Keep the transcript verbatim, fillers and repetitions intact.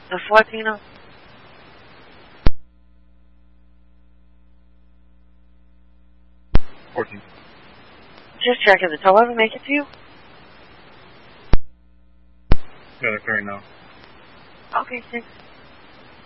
The Latino? fourteen. Just checking. Did twelve make it to you? Got it right now. Okay, thanks.